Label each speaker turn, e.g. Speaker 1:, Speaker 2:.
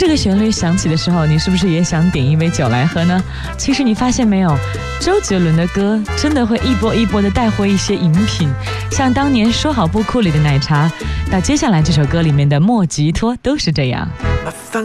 Speaker 1: 这个旋律响起的时候，你是不是也想点一杯酒来喝呢？其实你发现没有，周杰伦的歌真的会一波一波的带回一些饮品，像当年说好不哭里的奶茶，到接下来这首歌里面的莫吉托都是这样。